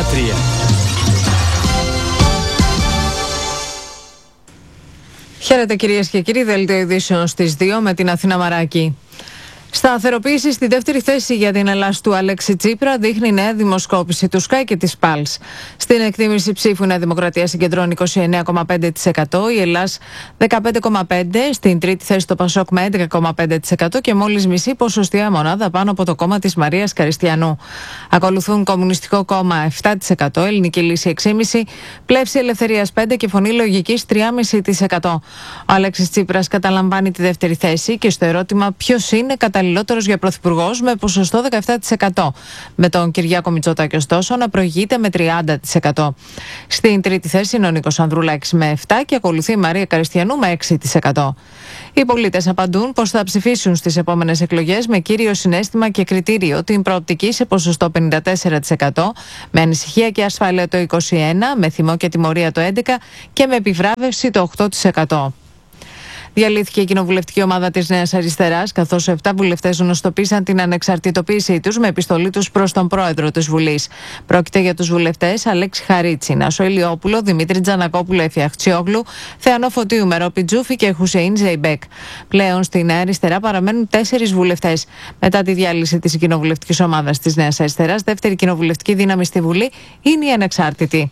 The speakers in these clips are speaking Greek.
Χαίρετε κυρίες και κύριοι, δελτίο ειδήσεων στις 2 με την Αθήνα Μαράκη. Σταθεροποίηση στη δεύτερη θέση για την Ελλάδα του Αλέξη Τσίπρα δείχνει νέα δημοσκόπηση του Sky και της Pulse. Στην εκτίμηση ψήφου η Νέα Δημοκρατία συγκεντρώνει 29,5%, η Ελλάς 15,5%, στην τρίτη θέση το Πασόκ με 11,5% και μόλις μισή ποσοστιαία μονάδα πάνω από το κόμμα της Μαρίας Καριστιανού. Ακολουθούν Κομμουνιστικό Κόμμα 7%, Ελληνική Λύση 6,5%, Πλεύση Ελευθερίας 5% και Φωνή Λογικής 3,5%. Ο Αλέξης Τσίπρας καταλαμβάνει τη δεύτερη θέση και στο ερώτημα ποιος είναι καταλληλότερος για πρωθυπουργός με ποσοστό 17%. Με τον Κυριάκο Μητσοτάκη ωστόσο να προηγείται με 30%. Στην τρίτη θέση είναι ο Νίκος Ανδρουλάκης με 7% και ακολουθεί η Μαρία Καριστιανού με 6%. Οι πολίτες απαντούν πως θα ψηφίσουν στις επόμενες εκλογές με κύριο συναίσθημα και κριτήριο την προοπτική σε ποσοστό 54%, με ανησυχία και ασφάλεια το 21%, με θυμό και τιμωρία το 11% και με επιβράβευση το 8%. Διαλύθηκε η κοινοβουλευτική ομάδα της Νέας Αριστεράς, καθώς 7 βουλευτές γνωστοποίησαν την ανεξαρτητοποίησή τους με επιστολή τους προς τον πρόεδρο της Βουλής. Πρόκειται για τους βουλευτές Αλέξη Χαρίτση, Νάσο Ηλιόπουλο, Δημήτρη Τζανακόπουλο Εφιαχτσιόγλου, Θεανό Φωτίου Μερόπη Τζούφη και Χουσεΐν Ζεϊμπέκ. Πλέον στη Νέα Αριστερά παραμένουν 4 βουλευτές. Μετά τη διάλυση της κοινοβουλευτικής ομάδας της Νέας Αριστεράς, δεύτερη κοινοβουλευτική δύναμη στη Βουλή είναι η ανεξάρτητη.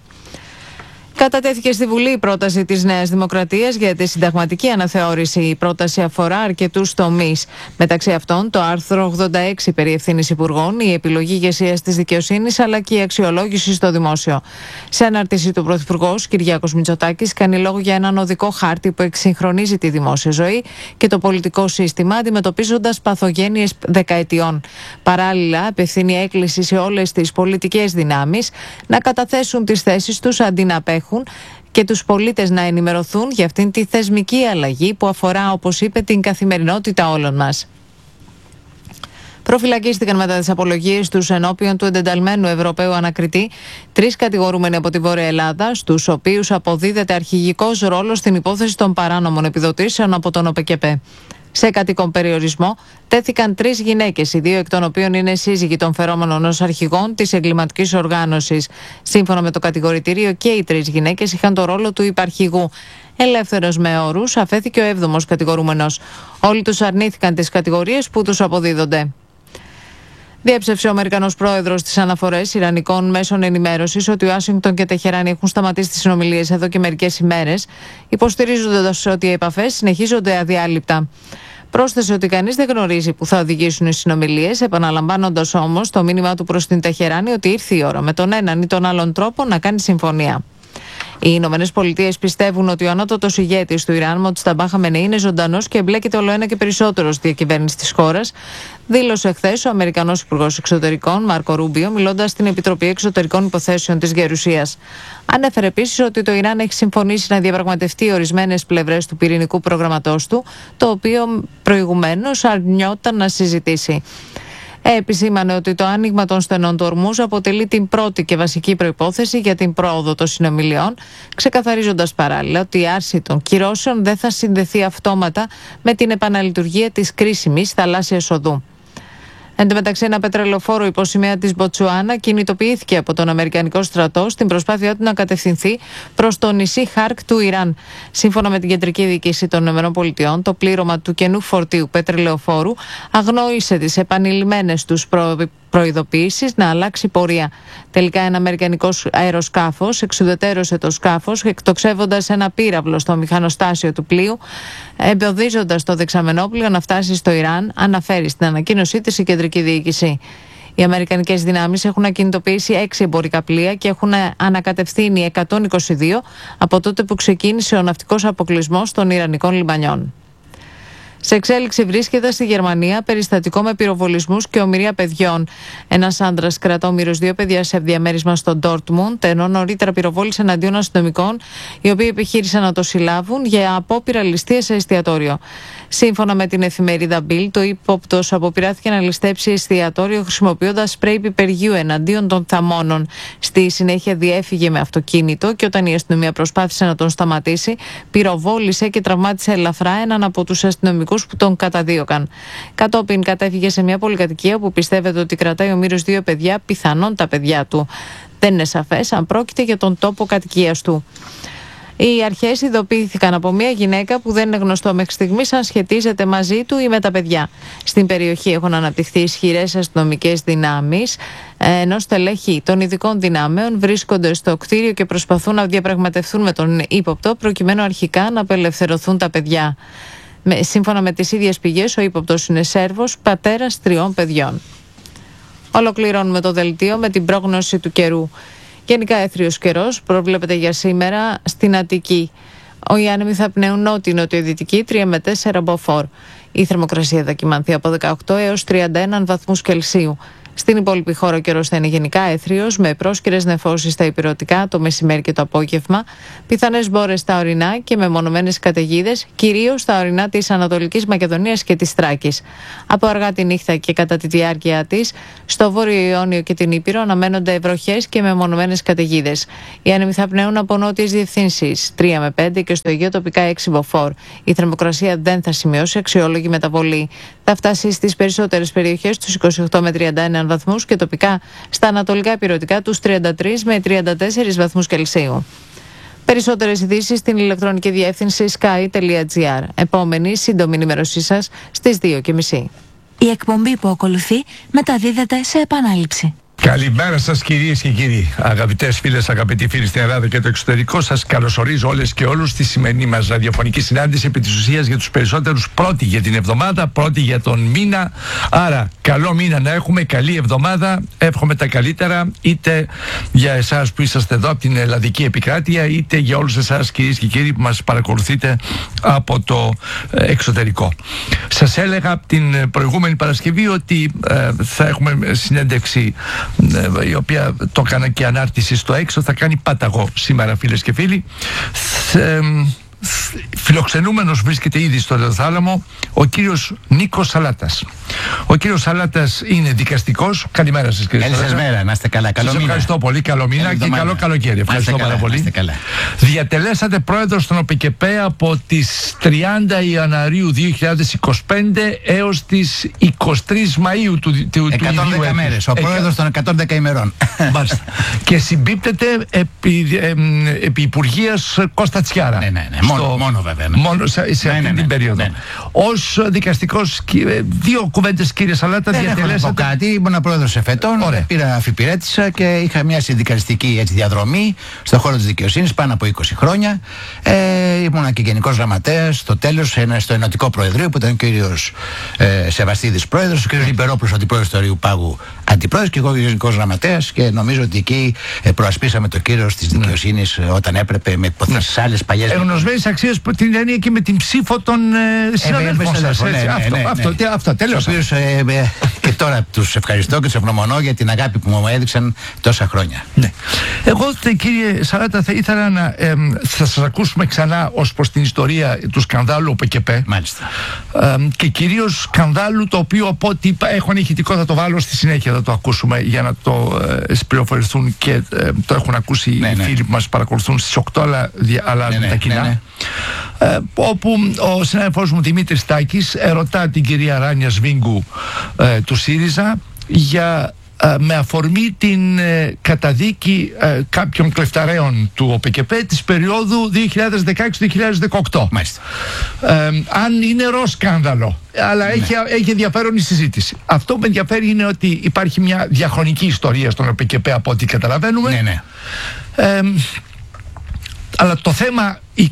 Κατατέθηκε στη Βουλή η πρόταση της Νέας Δημοκρατίας για τη συνταγματική αναθεώρηση. Η πρόταση αφορά αρκετούς τομείς. Μεταξύ αυτών, το άρθρο 86 περί ευθύνης υπουργών, η επιλογή ηγεσίας της δικαιοσύνης αλλά και η αξιολόγηση στο δημόσιο. Σε ανάρτηση του Πρωθυπουργός Κυριάκος Μητσοτάκης κάνει λόγο για έναν οδικό χάρτη που εξυγχρονίζει τη δημόσια ζωή και το πολιτικό σύστημα, αντιμετωπίζοντας παθογένειες δεκαετιών. Παράλληλα, απευθύνει έκκληση σε όλες τις πολιτικές δυνάμεις να καταθέσουν τις θέσεις τους αντί να απέχουν και τους πολίτες να ενημερωθούν για αυτήν τη θεσμική αλλαγή που αφορά, όπως είπε, την καθημερινότητα όλων μας. Προφυλακίστηκαν μετά τις απολογίες τους ενώπιον του εντεταλμένου Ευρωπαίου ανακριτή 3 κατηγορούμενοι από τη Βόρεια Ελλάδα, στους οποίους αποδίδεται αρχηγικός ρόλος στην υπόθεση των παράνομων επιδοτήσεων από τον ΟΠΕΚΕΠΕ. Σε κατοίκον περιορισμό τέθηκαν 3 γυναίκες, οι 2 εκ των οποίων είναι σύζυγοι των φερόμενων ως αρχηγών της εγκληματικής οργάνωσης. Σύμφωνα με το κατηγορητήριο, και οι 3 γυναίκες είχαν το ρόλο του υπαρχηγού. Ελεύθερος με όρους αφέθηκε ο 7ος κατηγορούμενος. Όλοι τους αρνήθηκαν τις κατηγορίες που τους αποδίδονται. Διέψευσε ο Αμερικανός πρόεδρος τις αναφορές ιρανικών μέσων ενημέρωσης ότι Ουάσιγκτον και Τεχεράνη έχουν σταματήσει τις συνομιλίες εδώ και μερικές ημέρες, υποστηρίζοντας ότι οι επαφές συνεχίζονται αδιάλειπτα. Πρόσθεσε ότι κανείς δεν γνωρίζει που θα οδηγήσουν οι συνομιλίες, επαναλαμβάνοντας όμως το μήνυμά του προς την Τεχεράνη ότι ήρθε η ώρα με τον έναν ή τον άλλον τρόπο να κάνει συμφωνία. Οι Ηνωμένες Πολιτείες πιστεύουν ότι ο ανώτατος ηγέτης του Ιράν, Μοτζταμπά Χαμενεή, είναι ζωντανός και εμπλέκεται όλο ένα και περισσότερο στη διακυβέρνηση της χώρας, δήλωσε χθες ο Αμερικανός Υπουργός Εξωτερικών, Μάρκο Ρούμπιο, μιλώντας στην Επιτροπή Εξωτερικών Υποθέσεων της Γερουσίας. Ανέφερε επίσης ότι το Ιράν έχει συμφωνήσει να διαπραγματευτεί ορισμένες πλευρές του πυρηνικού προγραμματός του, το οποίο προηγουμένως αρνιόταν να συζητήσει. Επισήμανε ότι το άνοιγμα των στενών του Ορμούζ αποτελεί την πρώτη και βασική προϋπόθεση για την πρόοδο των συνομιλιών, ξεκαθαρίζοντας παράλληλα ότι η άρση των κυρώσεων δεν θα συνδεθεί αυτόματα με την επαναλειτουργία της κρίσιμης θαλάσσιας οδού. Εν τω μεταξύ, ένα πετρελοφόρο υποσημαία της Μποτσουάνα κινητοποιήθηκε από τον Αμερικανικό στρατό στην προσπάθειά του να κατευθυνθεί προς το νησί Χάρκ του Ιράν. Σύμφωνα με την κεντρική διοίκηση των ΗΠΑ, το πλήρωμα του καινού φορτίου πετρελαιοφόρου αγνόησε τις επανειλημμένες τους προειδοποιήσεις να αλλάξει πορεία. Τελικά, ένα αμερικανικό αεροσκάφος εξουδετερώσε το σκάφος, εκτοξεύοντας ένα πύραυλο στο μηχανοστάσιο του πλοίου, εμποδίζοντας το δεξαμενόπλοιο να φτάσει στο Ιράν, αναφέρει στην ανακοίνωσή της η κεντρική διοίκηση. Οι αμερικανικές δυνάμεις έχουν ακινητοποιήσει 6 εμπορικά πλοία και έχουν ανακατευθύνει 122 από τότε που ξεκίνησε ο ναυτικός αποκλεισμός των Ιρανικών λιμανιών. Σε εξέλιξη βρίσκεται στη Γερμανία περιστατικό με πυροβολισμούς και ομηρία παιδιών. Ένας άντρας κρατά ομήρως 2 παιδιά σε διαμέρισμα στο Ντόρτμουντ, ενώ νωρίτερα πυροβόλησε εναντίον αστυνομικών, οι οποίοι επιχείρησαν να το συλλάβουν για απόπειρα ληστείας σε εστιατόριο. Σύμφωνα με την εφημερίδα Bild, το ύποπτος αποπειράθηκε να ληστέψει εστιατόριο χρησιμοποιώντας σπρέι πιπεριού εναντίον των θαμώνων. Στη συνέχεια διέφυγε με αυτοκίνητο και όταν η αστυνομία προσπάθησε να τον σταματήσει, πυροβόλησε και τραυμάτισε ελαφρά έναν από τους αστυνομικούς που τον καταδίωκαν. Κατόπιν κατέφυγε σε μια πολυκατοικία που πιστεύετε ότι κρατάει ομήρως 2 παιδιά, πιθανόν τα παιδιά του. Δεν είναι σαφές αν πρόκειται για τον τόπο κατοικίας του. Οι αρχές ειδοποιήθηκαν από μια γυναίκα που δεν είναι γνωστό μέχρι στιγμής αν σχετίζεται μαζί του ή με τα παιδιά. Στην περιοχή έχουν αναπτυχθεί ισχυρές αστυνομικές δυνάμεις, ενώ στελέχη των ειδικών δυνάμεων βρίσκονται στο κτίριο και προσπαθούν να διαπραγματευτούν με τον ύποπτο προκειμένου αρχικά να απελευθερωθούν τα παιδιά. Σύμφωνα με τις ίδιες πηγές, ο ύποπτος είναι Σέρβος, πατέρας 3 παιδιών. Ολοκληρώνουμε το δελτίο με την πρόγνωση του καιρού. Γενικά έθριος καιρός προβλέπεται για σήμερα στην Αττική. Οι άνεμοι θα πνέουν νότιο-νοτιοδυτική 3 με 4 μποφόρ. Η θερμοκρασία θα κυμανθεί από 18 έως 31 βαθμούς Κελσίου. Στην υπόλοιπη χώρα ο καιρός θα είναι γενικά έθριος, με πρόσκαιρες νεφώσεις στα ηπειρωτικά το μεσημέρι και το απόγευμα, πιθανές μπόρες στα ορεινά και μεμονωμένες καταιγίδες, κυρίως στα ορεινά της Ανατολικής Μακεδονίας και της Θράκης. Από αργά τη νύχτα και κατά τη διάρκεια της, στο Βόρειο Ιόνιο και την Ήπειρο αναμένονται βροχές και μεμονωμένες καταιγίδες. Οι άνεμοι θα πνέουν από νότιες διευθύνσεις 3 με 5 και στο Αιγαίο τοπικά 6 μποφόρ. Η θερμοκρασία δεν θα σημειώσει αξιόλογη μεταβολή. Θα φτάσει στις περισσότερες περιοχές τους 28 με 31 βαθμούς και τοπικά στα ανατολικά ηπειρωτικά τους 33 με 34 βαθμούς Κελσίου. Περισσότερες ειδήσεις στην ηλεκτρονική διεύθυνση sky.gr. Επόμενη σύντομη ενημέρωσή σας στις 2:30. Η εκπομπή που ακολουθεί μεταδίδεται σε επανάληψη. Καλημέρα σας κυρίες και κύριοι, αγαπητές φίλες, αγαπητοί φίλοι στην Ελλάδα και το εξωτερικό. Σας καλωσορίζω όλες και όλους στη σημερινή μας ραδιοφωνική συνάντηση, επί της ουσίας για τους περισσότερους πρώτη για την εβδομάδα, πρώτη για τον μήνα. Άρα καλό μήνα να έχουμε, καλή εβδομάδα, εύχομαι τα καλύτερα, είτε για εσάς που είσαστε εδώ από την ελλαδική επικράτεια, είτε για όλους εσάς κυρίες και κύριοι που μας παρακολουθείτε από το εξωτερικό. Σας έλεγα την προηγούμενη Παρασκευή ότι θα έχουμε συνέντευξη, η οποία το έκανα και ανάρτηση στο έξω, θα κάνει πάταγο σήμερα, φίλες και φίλοι. Φιλοξενούμενος βρίσκεται ήδη στο Ελαιοθάλαμο ο κύριος Νίκος Σαλάτας. Ο κύριος Σαλάτας είναι δικαστικός. Καλημέρα σας κύριε Σαλάτα. Καλή σας μέρα, να είστε καλά. Καλό σας μήνα. ευχαριστώ πολύ, καλό μήνα και καλό καλοκαίρι. Ευχαριστώ πάρα πολύ. Διατελέσατε πρόεδρος των ΟΠΚΠ από τις 30 Ιανουαρίου 2025 έως τις 23 Μαΐου του 110 μέρες, ο πρόεδρος των 110 ημερών. Μάλιστα. Και συμπίπτεται επί Υπουργείας Κώστα Τσιάρα. Ναι. Μόνο βέβαια. Ναι. Μόνο σε αυτή την περίοδο. Ως δικαστικός, δύο κουβέντες κύριε Σαλάτα, διατελέσατε. Δεν έχω κάτι, ήμουν πρόεδρος εφετών, πήρα αφιπηρέτησα και είχα μια συνδικαλιστική διαδρομή στον χώρο της δικαιοσύνης πάνω από 20 χρόνια. Ήμουν και γενικός γραμματέας στο τέλος, στο Ενωτικό Προεδρείο που ήταν ο κύριος Σεβαστίδης πρόεδρος, ο κύριος Λιμπερόπουλος αντιπρόεδρος του Αριού Πάγου αντιπρόεδρος και εγώ γενικός γραμματέας, και νομίζω ότι εκεί προασπίσαμε το κύρος της δικαιοσύνης όταν έπρεπε, με υποθέσεις άλλες παλιές. Εγνωσμένες αξίες που την έννοια και με την ψήφο των συναδέλφων σας. Αυτό, τέλος. Και τώρα τους ευχαριστώ και τους ευγνωμονώ για την αγάπη που μου έδειξαν τόσα χρόνια. Ναι. Εγώ κύριε Σαλάτα θα ήθελα να θα σας ακούσουμε ξανά ως προς την ιστορία του σκανδάλου ΟΠΚΠ. Μάλιστα. Και κυρίως σκανδάλου το οποίο από ό,τι έχω ηχητικό θα το βάλω στη συνέχεια, θα το ακούσουμε για να το πληροφορηθούν και το έχουν ακούσει οι φίλοι που μας παρακολουθούν στις 8 αλλά τα κοινά. Όπου ο συνάδελφός μου Δημήτρης Τάκης ερωτά την κυρία Ράνια Σβίγκου του ΣΥΡΙΖΑ με αφορμή την καταδίκη κάποιων κλεφταρέων του ΟΠΚΠ της περίοδου 2016-2018. Μάλιστα. Αν είναι σκάνδαλο, αλλά έχει ενδιαφέρον η συζήτηση. Αυτό που με ενδιαφέρει είναι ότι υπάρχει μια διαχρονική ιστορία στον ΟΠΚΠ από ό,τι καταλαβαίνουμε. Ναι. Αλλά το θέμα, η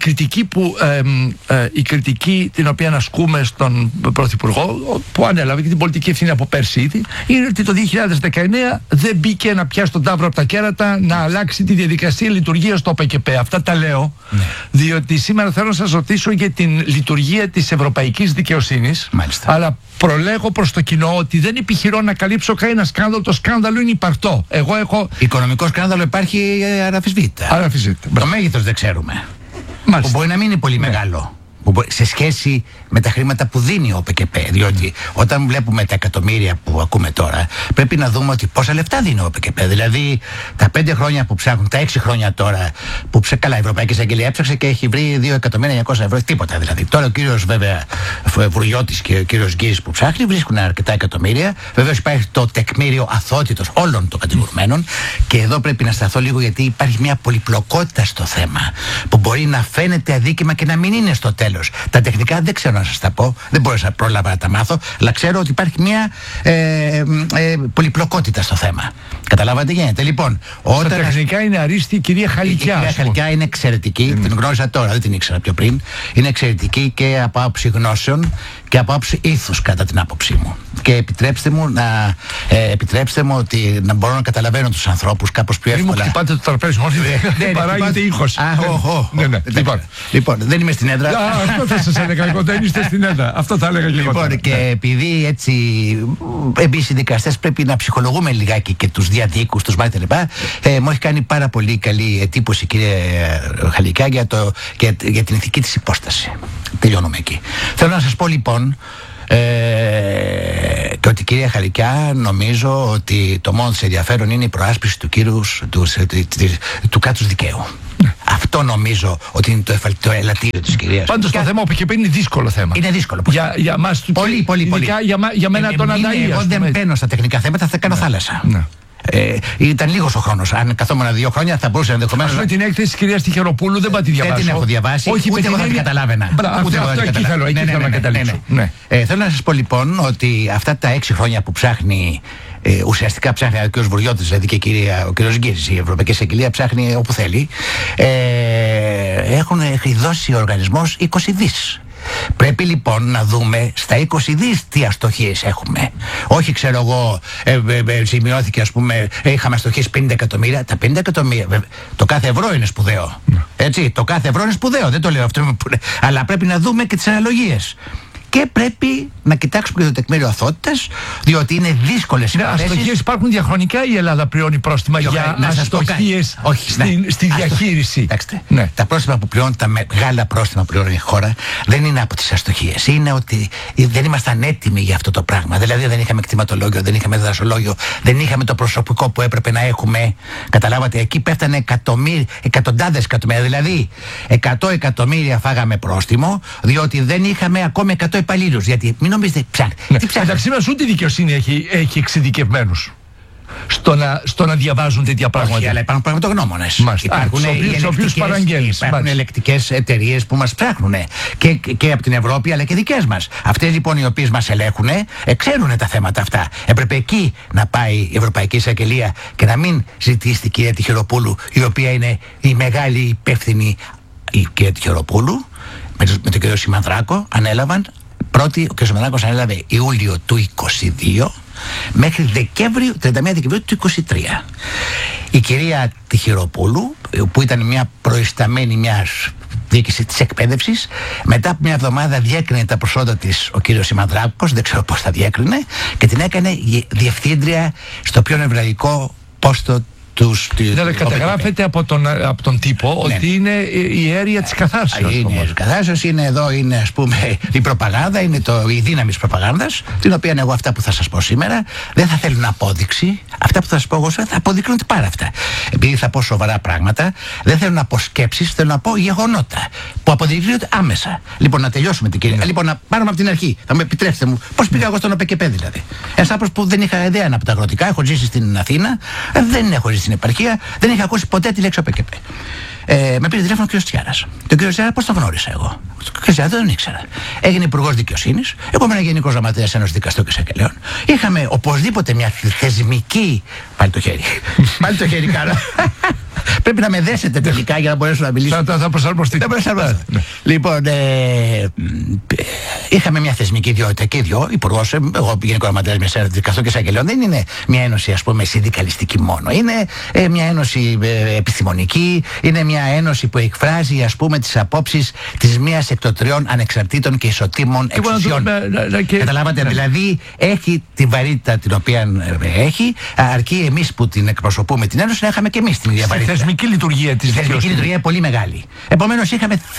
κριτική την οποία ασκούμε στον Πρωθυπουργό, που ανέλαβε και την πολιτική ευθύνη από πέρσι ήδη, είναι ότι το 2019 δεν μπήκε να πιάσει τον ταύρο από τα κέρατα να αλλάξει τη διαδικασία λειτουργίας του ΟΠΚΠ. Αυτά τα λέω διότι σήμερα θέλω να σας ρωτήσω για την λειτουργία της ευρωπαϊκής δικαιοσύνης. Μάλιστα. Αλλά προλέγω προς το κοινό ότι δεν επιχειρώ να καλύψω κανένα σκάνδαλο. Το σκάνδαλο είναι υπαρκτό. Εγώ έχω. Οικονομικό σκάνδαλο υπάρχει αναμφισβήτητα. Αναμφισβήτητα. Το μέγεθος δεν ξέρουμε. Μάλιστα. Που μπορεί να μην είναι πολύ μεγάλο. σε σχέση με τα χρήματα που δίνει ο ΟΠΕΚΕΠ. Διότι όταν βλέπουμε τα εκατομμύρια που ακούμε τώρα, πρέπει να δούμε ότι πόσα λεφτά δίνει ο ΟΠΕΚΕΠ. Δηλαδή τα 5 χρόνια που ψάχνουν, τα 6 χρόνια τώρα που καλά, η Ευρωπαϊκή Εισαγγελία έψαξε και έχει βρει 2.900.000 ευρώ. Τίποτα δηλαδή. Τώρα ο κύριος βέβαια Βουργιώτης και ο κύριος Γκύρης που ψάχνει βρίσκουν αρκετά εκατομμύρια. Βεβαίως υπάρχει το τεκμήριο αθότητος όλων των κατηγορουμένων. Και εδώ πρέπει να σταθώ λίγο, γιατί υπάρχει μια πολυπλοκότητα στο θέμα που μπορεί να φαίνεται αδίκημα και να μην είναι στο τέλος. Τα τεχνικά δεν ξέρω να σας τα πω, δεν μπορούσα να πρόλαβα να τα μάθω, αλλά ξέρω ότι υπάρχει μια πολυπλοκότητα στο θέμα. Καταλάβατε τι γίνεται. Λοιπόν, τα τεχνικά είναι αρίστη η κυρία Χαλικιά. Η κυρία Χαλικιά είναι εξαιρετική, την γνώριζα τώρα, δεν την ήξερα πιο πριν. Είναι εξαιρετική και από άποψη γνώσεων και από άποψη ήθους, κατά την άποψή μου. Και επιτρέψτε μου ότι να μπορώ να καταλαβαίνω τους ανθρώπους κάπως πιο εύκολα. Μην μου χτυπάτε το τραπέζι, όχι δεν παράγεται ήχος. Λοιπόν, δεν είμαι στην έδρα. Αυτό θα σας έλεγα εγώ, δεν είστε στην έδρα. Αυτό θα έλεγα και εγώ. Λοιπόν, και επειδή έτσι εμείς οι δικαστές πρέπει να ψυχολογούμε λιγάκι και τους διαδίκους, τους μάτια λοιπά, μου έχει κάνει πάρα πολύ καλή εντύπωση η κυρία Χαλικιά για την ηθική της υπόσταση. Τελειώνουμε εκεί. Θέλω να σας πω λοιπόν και ότι η κυρία Χαλικιά, νομίζω ότι το μόνο της ενδιαφέρον είναι η προάσπιση του κράτους δικαίου. Αυτό νομίζω ότι είναι το ελαττήριο της κυρίας. Πάντως το θέμα ΟΠΕΚΕΠ είναι δύσκολο θέμα. Είναι δύσκολο. Για μας, πολύ. Για μένα τον Ανταΐ. Εγώ δεν μπαίνω στα τεχνικά θέματα, θα κάνω θάλασσα. Ήταν λίγος ο χρόνος. Αν καθόμουν 2 χρόνια θα μπορούσα ενδεχομένως. Ας την έκθεση της κυρίας Τυχεροπούλου δεν πάω τη διαβάσω. Δεν την έχω διαβάσει. Όχι, ούτε εγώ θα την καταλάβαινα. Αυτό εκεί θέλω να καταλήξω. Θέλω να σας πω λοιπόν ότι αυτά τα 6 χρόνια που ψάχνει, ουσιαστικά ψάχνει ο κ. Βουργιώτης, δηλαδή και ο κ. Γκύρης, η Ευρωπαϊκή Εισαγγελία ψάχνει όπου θέλει, έχει δώσει ο οργανισμός 20 δις. Πρέπει λοιπόν να δούμε στα 20 δις τι αστοχίες έχουμε. Όχι, ξέρω εγώ, σημειώθηκε, ας πούμε, είχαμε αστοχίες 50 εκατομμύρια. Τα 50 εκατομμύρια, το κάθε ευρώ είναι σπουδαίο. Έτσι, το κάθε ευρώ είναι σπουδαίο, δεν το λέω αυτό. Αλλά πρέπει να δούμε και τις αναλογίες. Και πρέπει να κοιτάξουμε και το τεκμήριο αθότητας, διότι είναι δύσκολες υποθέσεις. Αστοχίες υπάρχουν διαχρονικά, η Ελλάδα πληρώνει πρόστιμα για αστοχίες στη διαχείριση. Τα πρόστιμα που πληρώνουν, τα μεγάλα πρόστιμα που πληρώνει η χώρα, δεν είναι από τις αστοχίες. Είναι ότι δεν ήμασταν έτοιμοι για αυτό το πράγμα. Δηλαδή δεν είχαμε κτηματολόγιο, δεν είχαμε δρασολόγιο, δεν είχαμε το προσωπικό που έπρεπε να έχουμε. Καταλάβατε, εκεί πέφτανε εκατοντάδες εκατομμύρια. Δηλαδή 100 εκατομμύρια φάγαμε πρόστιμο, διότι δεν είχαμε ακόμη 100 υπαλλήλους. Γιατί μην νομίζετε Εντάξει, μας ούτε η δικαιοσύνη έχει εξειδικευμένους στο να διαβάζουν τέτοια πράγματα. Όχι, αλλά υπάρχουν πραγματογνώμονες. Υπάρχουν ελεκτικές εταιρείες που μας ψάχνουν και από την Ευρώπη αλλά και δικές μας. Αυτές λοιπόν οι οποίες μας ελέγχουν ξέρουν τα θέματα αυτά. Έπρεπε εκεί να πάει η Ευρωπαϊκή Εισαγγελία και να μην ζητήσει την κυρία Τυχεροπούλου, η οποία είναι η μεγάλη υπεύθυνη. Η κυρία Τυχεροπούλου με τον κύριο Σιμανδράκο ανέλαβαν. Πρώτη, ο κ. Σιμανδράκος ανέλαβε Ιούλιο του 22 μέχρι 31 Δεκεμβρίου του 23. Η κυρία Τυχεροπούλου, που ήταν μια προϊσταμένη μιας διοίκηση της εκπαίδευσης, μετά από μια εβδομάδα διέκρινε τα προσόντα της ο κύριος Σιμανδράκος, δεν ξέρω πώς τα διέκρινε, και την έκανε διευθύντρια στο πιο νευραλικό πόστο. Καταγράφεται από τον τύπο ότι είναι η αίρια της καθάρσεως. Είναι η καθάρσεως, είναι εδώ, είναι ας πούμε η προπαγάνδα, είναι η δύναμη της προπαγάνδας, την οποία εγώ αυτά που θα σας πω σήμερα δεν θα θέλουν απόδειξη. Αυτά που θα σας πω εγώ θα αποδεικνύονται πάρα αυτά. Επειδή θα πω σοβαρά πράγματα, δεν θέλω να πω σκέψεις, θέλω να πω γεγονότα που αποδεικνύονται άμεσα. Λοιπόν, να τελειώσουμε την κυρία. Λοιπόν, να πάρουμε από την αρχή. Θα με επιτρέψετε μου, πώς πήγα εγώ στον ΟΠΕΚΕΠ δηλαδή. Ένας άνθρωπος που δεν είχα ιδέα από τα αγροτικά, έχω ζήσει στην Αθήνα, δεν έχω ζήσει στην επαρχία, δεν είχα ακούσει ποτέ τη λέξη ΟΠΕΚΕΠ. Με πήρε τηλέφωνο ο κ. Τσιάρας. Τον κ. Τσιάρα πώς τον γνώρισα εγώ? Τον κ. Τσιάρα δεν τον ήξερα. Έγινε υπουργός δικαιοσύνης, εγώ ήμουν γενικός γραμματέας Ένωσης Δικαστών και Εισαγγελέων. Είχαμε οπωσδήποτε μια θεσμική. Πάλι το χέρι. Πάλι το χέρι κάνω. Πρέπει να με δέσετε τελικά για να μπορέσω να μιλήσω. Θα προσαρμοστείτε. Λοιπόν, είχαμε μια θεσμική ιδιότητα και οι δυο, υπουργός, εγώ γενικό γραμματέας μιας Ένωσης Δικαστών και Εισαγγελέων. Δεν είναι μια ένωση, ας πούμε, συνδικαλιστική μόνο. Είναι μια ένωση επιστημονική, είναι μια ένωση που εκφράζει, ας πούμε, τις απόψεις της μίας εκ των τριών ανεξαρτήτων και ισοτήμων εξουσιών. Καταλάβατε, δηλαδή έχει τη βαρύτητα την οποία έχει, αρκεί εμείς που την εκπροσωπούμε την ένωση να είχαμε και εμείς την ίδια βαρύτητα. θεσμική λειτουργία της δικαιοσύνης. Θεσμική λειτουργία πολύ μεγάλη. Επομένως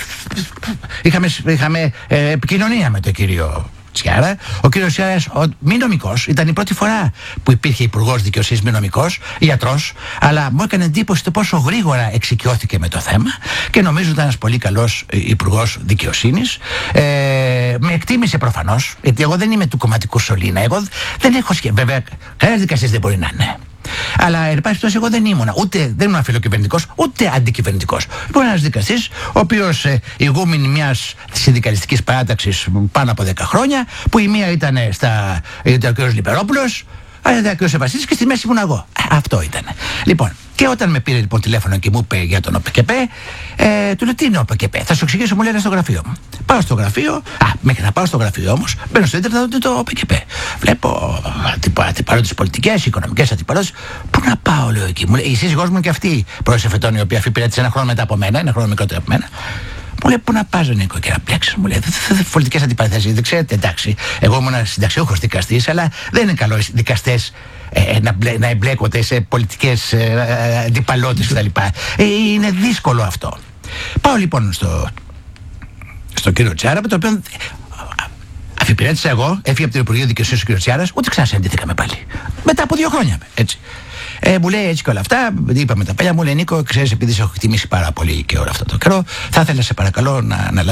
είχαμε επικοινωνία με τον κύριο Τσιάρα. Ο κύριος Τσιάρας, μη νομικός, ήταν η πρώτη φορά που υπήρχε υπουργός δικαιοσύνης, μη νομικός, ιατρός, αλλά μου έκανε εντύπωση το πόσο γρήγορα εξοικειώθηκε με το θέμα και νομίζω ήταν ένας πολύ καλός υπουργός δικαιοσύνης. Με εκτίμησε προφανώς, γιατί εγώ δεν είμαι του κομματικού σωλήνα. Εγώ δεν έχω βέβαια, κανένας δικαστής δεν μπορεί να είναι. Αλλά εν πάση περιπτώσει, εγώ δεν ήμουν φιλοκυβερνητικός ούτε αντικυβερνητικός. Ήμουν ένας δικαστής, ο οποίος ηγούμενη μιας συνδικαλιστικής παράταξης πάνω από 10 χρόνια, που η μία ήταν ο κ. Λιπερόπουλος, αλλά ήταν ο κ. Σεβαστής και στη μέση ήμουν εγώ. Αυτό ήταν. Λοιπόν, και όταν με πήρε λοιπόν τηλέφωνο και μου είπε για τον ΟΠΚΠ, του λέω: τι είναι ο ΟΠΚΠ? Θα σου εξηγήσω, μου λένε, στο γραφείο μου. Πάω στο γραφείο, μέχρι να πάω στο γραφείο όμως, μπαίνω στο ίντερνετ να δω το ΟΠΚΠ. Βλέπω αντιπαρόντες πολιτικές, οικονομικές αντιπαρόντες. Πού να πάω, λέω εκεί? Μου λέει: η σύζυγός μου και αυτή, πρόεδρος Εφετών, η οποία αφιπηρέτησε ένα χρόνο μετά από μένα, ένα χρόνο μικρότερο από μένα. Μου λέει: πού να πας, Νίκο, και να μπλέξεις? Μου λέει: πολιτικές αντιπαραθέσεις. Δεν ξέρετε, εντάξει, εγώ ήμουν συνταξιούχος δικαστής, αλλά δεν είναι καλό οι δικαστές να εμπλέκονται σε πολιτικές αντιπαλότητες κτλ. Είναι δύσκολο αυτό. Πάω λοιπόν στον κύριο Τσιάρα, με τον οποίο αφιπηρέτησα εγώ, έφυγε από το Υπουργείο Δικαιοσύνης ο κύριο Τσιάρας, ούτε ξανασυντήθηκαμε πάλι. Μετά από 2 χρόνια, έτσι. Μου λέει έτσι και όλα αυτά, είπαμε τα παλιά, μου λέει: Νίκο, ξέρεις, επειδή σε έχω εκτιμήσει πάρα πολύ και όλο αυτό το καιρό, θα ήθελα σε παρακαλώ να